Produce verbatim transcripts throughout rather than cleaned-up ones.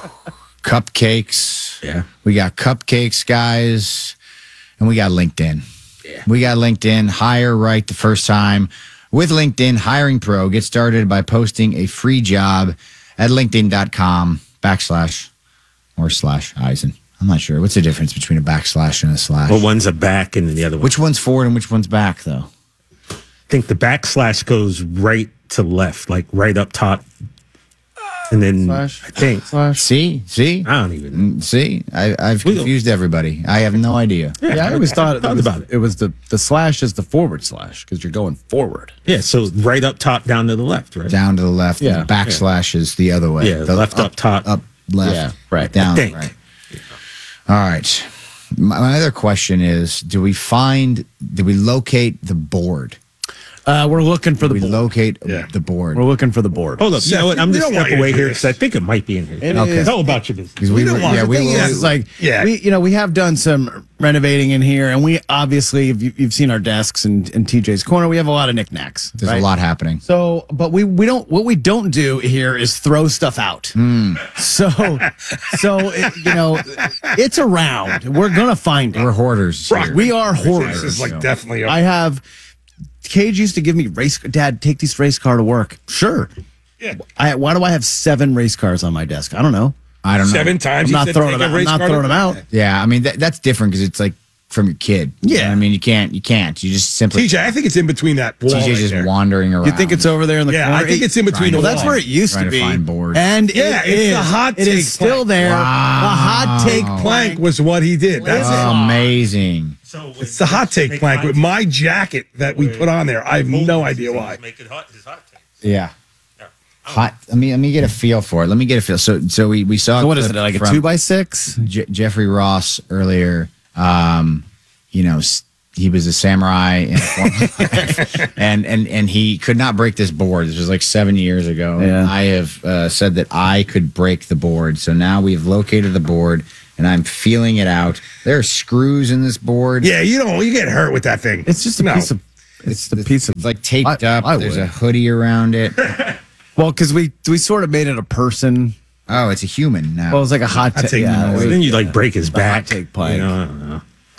Cupcakes. Yeah. We got cupcakes, guys. And we got LinkedIn. Yeah. We got LinkedIn. Hire right the first time. With LinkedIn, Hiring Pro. Get started by posting a free job at linkedin.com backslash or slash Eisen. I'm not sure. What's the difference between a backslash and a slash? Well, one's a back and the other one. Which one's forward and which one's back, though? I think the backslash goes right to left, like right up top. And then Slash. I think. Slash. See? See? I don't even know. See? I, I've confused everybody. I have no idea. Yeah, I always thought, thought it was, about it. it was the, the slash is the forward slash because you're going forward. Yeah, so right up top, down to the left, right? Down to the left. Yeah. And backslash is the other way. Yeah, the left up top. Up, left. Yeah, right. Down, I think. right. All right. My, my other question is, do we find, do we locate the board? Uh, we're looking for the we board. locate Yeah. the board. We're looking for the board. Hold up. You know what? I'm we just don't want step you away to do here this. because I think it might be in here. It Okay. is. Tell about your business. 'Cause we, We don't were- want yeah, the we thing were, is, It's like, Yeah. we, you know, we have done some renovating in here, and we obviously, if you, you've seen our desks and, and T J's corner, we have a lot of knickknacks. there's right? a lot happening. So, but we we don't. What we don't do here is throw stuff out. Hmm. So, so it, you know, it's around. We're gonna find We're it. hoarders. Brock, here. We are This hoarders. is like definitely. A, I have. Cage used to give me race. Dad, take this race car to work. Sure. yeah. I, why do I have seven race cars on my desk? I don't know. I don't know. Seven times. I'm he not said, throwing take them a out. I'm race not car throwing to- them out. Yeah, I mean, that, that's different because it's like from your kid. You know Yeah. what I mean, you can't, you can't. You just simply, T J, I think it's in between that wall. T J's right just there. wandering around. You think it's over there in the Yeah, corner? I think it's in between Trying the to Well, that's wall. where it used Trying to to be. find boards. And Yeah, it it's is. the hot It take is still plank. there. Wow. The hot take Wow. Plank was what he did. That's it. amazing. So It's the hot take plank with my jacket that we put on there. I have no idea why. Make it hot. It's hot take. Yeah. Hot. Let me let me get a feel for it. Let me get a feel. So so we we saw. So what is it? clip Like a from two by six? Je- Jeffrey Ross earlier. Um, you know, s- he was a samurai in a former life, and and and he could not break this board. This was like seven years ago. Yeah. I have uh, said that I could break the board. So now we've located the board, and I'm feeling it out. There are screws in this board. Yeah, you don't. You get hurt with that thing. It's just a No. piece of. It's the piece of. It's like taped I- up. I There's would. a hoodie around it. Well, because we we sort of made it a person. Oh, it's a human now. Well, it's like a hot I'd take. take Yeah, no we- Then you like break his The back. hot take plank. You know, I don't know.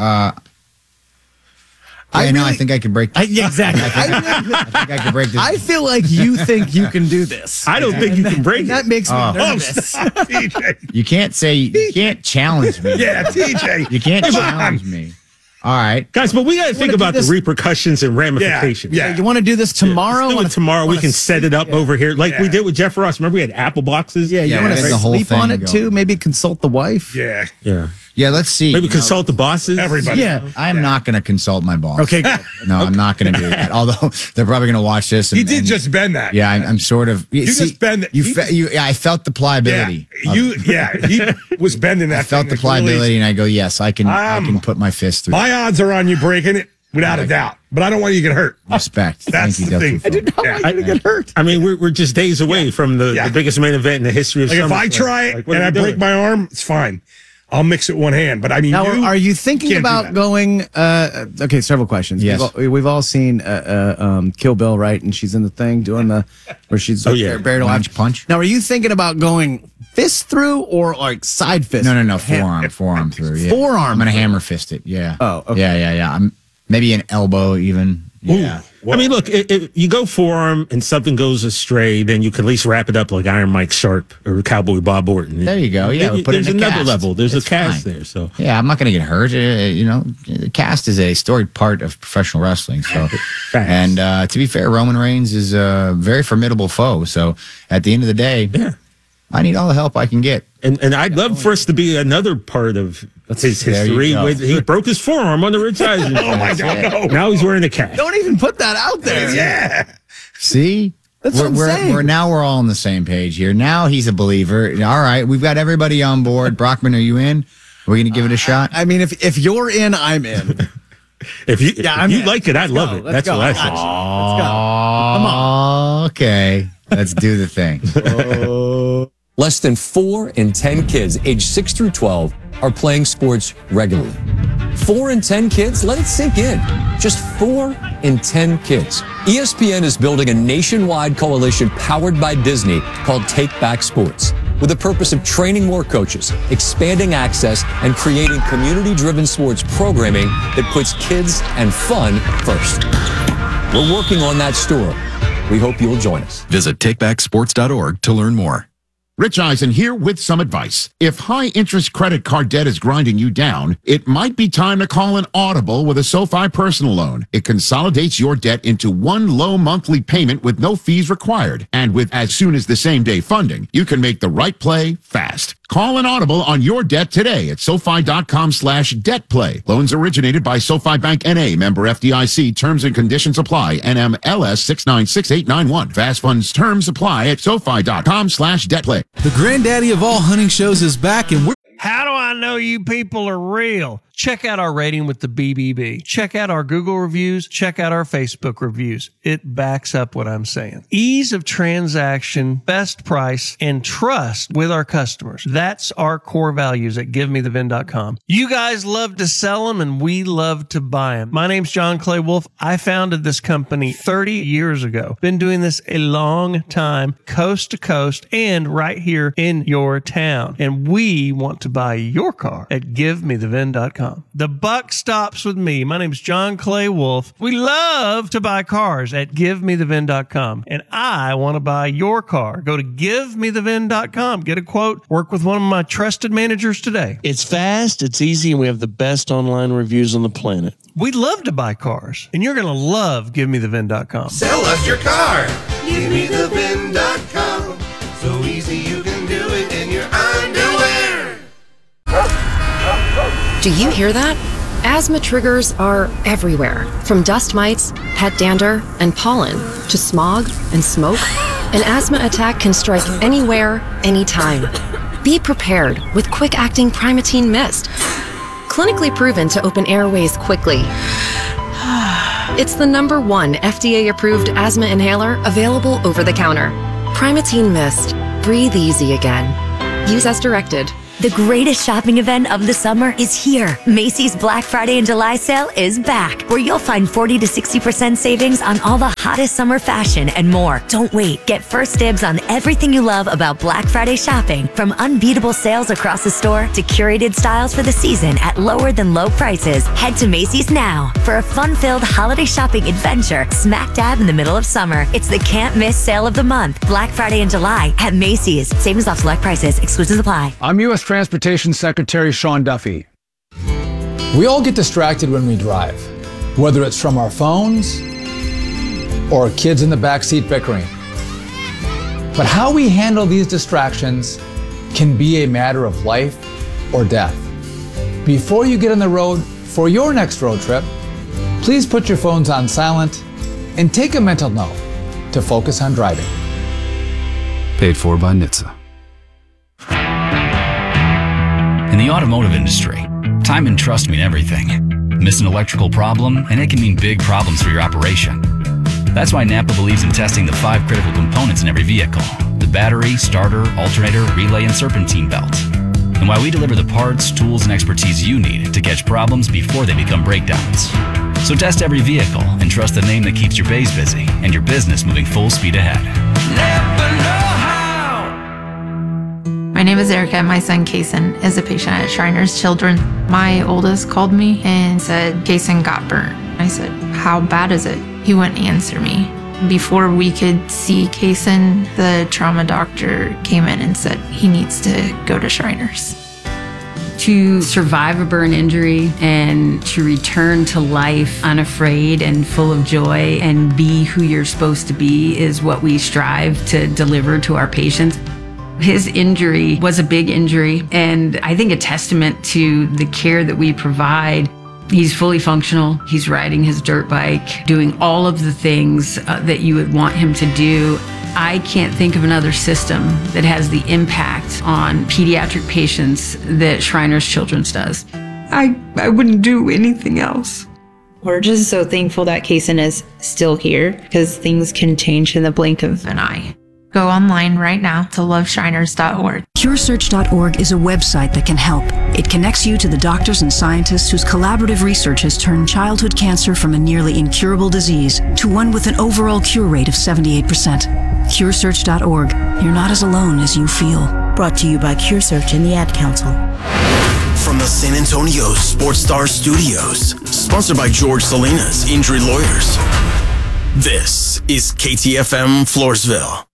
I know. I really- think I could break. I, yeah, exactly. I, I think I could break this. I feel like you think you can do this. I don't think you can break And it. that makes me Oh. Oh, nervous. stop, T J. You can't say. You can't challenge me. Yeah, T J. You can't Come on. challenge me. All right. Guys, but we got to think do about this- the repercussions and ramifications. Yeah. You want to do this tomorrow? Let's do Wanna- it tomorrow. We wanna can set it up yeah. over here like we Yeah. did with Jeff Ross. Remember we had apple boxes? Yeah, you Yeah, want that's to the whole sleep on thing it too? going. Maybe consult the wife. Yeah. Yeah. Yeah. Let's see. Maybe You know, consult the bosses. Everybody. Yeah. I'm not going to consult my boss. Okay. good. No, I'm not going to do that. Although they're probably going to watch this. And, He did and- just bend that. Yeah, I'm, I'm sort of. You just bend it. You, He fe- just- you. Yeah, I felt the Yeah. pliability. of- You. Yeah. He was bending that. I felt thing the like really- pliability, and I go, yes, I can. I Um, can put my fist through. My odds are on you breaking it without a doubt, but I don't want you to get hurt. Respect. That's Thank you, the thing. Doctor I did Phil. not I didn't get hurt. I mean, we're, we're just days away from the, Yeah. the biggest main event in the history of Like if I SummerSlam. try it Like, what and are I we break doing? my arm, it's fine. I'll mix it one hand. But I mean, Now, you are you thinking can't do about that. going? Uh, okay, several questions. Yes. We've all, we've all seen uh, uh, um, Kill Bill, right? And she's in the thing doing the where she's Oh, yeah. buried alive. Punch, punch. Now, are you thinking about going fist through or like side fist? No, no, no. Ham- Forearm, forearm through. Yeah. Forearm I'm gonna through. hammer fist it. Yeah. Oh, okay. Yeah, yeah, yeah. I'm maybe an elbow even. Yeah. I mean, look, if, if you go forearm and something goes astray, then you can at least wrap it up like Iron Mike Sharp or Cowboy Bob Orton. There you go. Yeah, There- we put it there's in a another cast. level. There's It's a cast fine. there. So Yeah, I'm not going to get hurt. Uh, you know, the cast is a storied part of professional wrestling. So, Facts. and uh, to be fair, Roman Reigns is a very formidable foe. So, at the end of the day, yeah. I need all the help I can get. And and I'd love for us to be another part of his There you history. go. With, he broke his forearm on the Rich Eisen. Oh my God! No. Now he's wearing a cast. Don't even put that out there. Yeah. See, That's we're, what I'm we're, saying. we're now we're all on the same page here. Now he's a believer. All right, we've got everybody on board. Brockman, are you in? Are we going to give it a shot? I mean, if if you're in, I'm in. If you Yeah, if I'm you in. like it, I love go. it. Let's That's go. what I I say. got you. Let's go. Come on. Okay, let's do the thing. Less than four in ten kids aged six through twelve are playing sports regularly. Four in ten kids? Let it sink in. Just four in ten kids. E S P N is building a nationwide coalition powered by Disney called Take Back Sports. with the purpose of training more coaches, expanding access, and creating community-driven sports programming that puts kids and fun first. We're working on that store. We hope you'll join us. Visit take back sports dot org to learn more. Rich Eisen here with some advice. If high-interest credit card debt is grinding you down, it might be time to call an Audible with a SoFi personal loan. It consolidates your debt into one low monthly payment with no fees required. And with as soon as the same day funding, you can make the right play fast. Call an Audible on your debt today at SoFi.com slash debt play. Loans originated by SoFi Bank N A, member F D I C. Terms and conditions apply. N M L S six nine six eight nine one. Fast funds terms apply at SoFi.com slash debt play. The granddaddy of all hunting shows is back, and we're... How do I know you people are real? Check out our rating with the B B B. Check out our Google reviews. Check out our Facebook reviews. It backs up what I'm saying. Ease of transaction, best price, and trust with our customers. That's our core values at give me the vin dot com. You guys love to sell them, and we love to buy them. My name's John Clay Wolf. I founded this company thirty years ago. Been doing this a long time, coast to coast, and right here in your town. And we want to buy your car at give me the vin dot com. The buck stops with me. My name is John Clay Wolf. We love to buy cars at give me the vin dot com. And I want to buy your car. Go to give me the vin dot com. Get a quote. Work with one of my trusted managers today. It's fast, it's easy, and we have the best online reviews on the planet. We love to buy cars. And you're going to love give me the vin dot com. Sell us your car. give me the vin dot com. So easy you can do it in your underwear. Do you hear that? Asthma triggers are everywhere, from dust mites, pet dander, and pollen, to smog and smoke. An asthma attack can strike anywhere, anytime. Be prepared with quick-acting Primatene Mist. Clinically proven to open airways quickly. It's the number one F D A-approved asthma inhaler available over the counter. Primatene Mist. Breathe easy again. Use as directed. The greatest shopping event of the summer is here. Macy's Black Friday and July sale is back, where you'll find forty to sixty percent savings on all the hottest summer fashion and more. Don't wait. Get first dibs on everything you love about Black Friday shopping, from unbeatable sales across the store to curated styles for the season at lower than low prices. Head to Macy's now for a fun-filled holiday shopping adventure smack dab in the middle of summer. It's the can't miss sale of the month, Black Friday and July at Macy's. Savings off select prices. Exclusions apply. I'm U S Transportation Secretary Sean Duffy. We all get distracted when we drive, whether it's from our phones or kids in the backseat bickering. But how we handle these distractions can be a matter of life or death. Before you get on the road for your next road trip, please put your phones on silent and take a mental note to focus on driving. Paid for by N H T S A. In the automotive industry, time and trust mean everything. Miss an electrical problem, and it can mean big problems for your operation. That's why Napa believes in testing the five critical components in every vehicle: the battery, starter, alternator, relay, and serpentine belt. And why we deliver the parts, tools, and expertise you need to catch problems before they become breakdowns. So test every vehicle and trust the name that keeps your bays busy and your business moving full speed ahead. Napa know-how. My name is Erica. My son, Kason, is a patient at Shriners Children. My oldest called me and said, Kason got burnt. I said, how bad is it? He wouldn't answer me. Before we could see Kason, the trauma doctor came in and said he needs to go to Shriners. To survive a burn injury and to return to life unafraid and full of joy and be who you're supposed to be is what we strive to deliver to our patients. His injury was a big injury, and I think a testament to the care that we provide. He's fully functional. He's riding his dirt bike, doing all of the things uh, that you would want him to do. I can't think of another system that has the impact on pediatric patients that Shriners Children's does. I, I wouldn't do anything else. We're just so thankful that Kason is still here, because things can change in the blink of an eye. Go online right now to love shriners dot org. Cure Search dot org is a website that can help. It connects you to the doctors and scientists whose collaborative research has turned childhood cancer from a nearly incurable disease to one with an overall cure rate of seventy-eight percent. Cure Search dot org. You're not as alone as you feel. Brought to you by CureSearch and the Ad Council. From the San Antonio Sports Star Studios, sponsored by George Salinas Injury Lawyers. This is K T F M Floresville.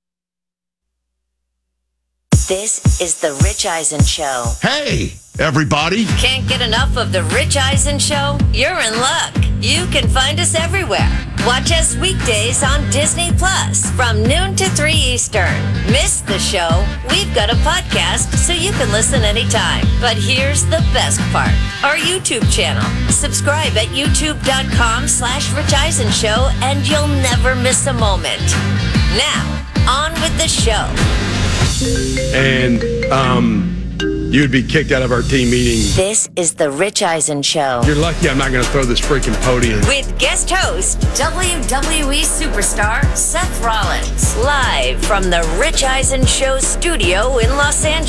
This is the Rich Eisen Show. Hey, everybody. Can't get enough of the Rich Eisen Show? You're in luck. You can find us everywhere. Watch us weekdays on Disney Plus from noon to three Eastern. Miss the show? We've got a podcast so you can listen anytime. But here's the best part. Our YouTube channel. Subscribe at youtube.com slash Rich Eisen Show and you'll never miss a moment. Now, on with the show. And um, you'd be kicked out of our team meeting. This is the Rich Eisen Show. You're lucky I'm not going to throw this freaking podium. With guest host, W W E superstar Seth Rollins. Live from the Rich Eisen Show studio in Los Angeles.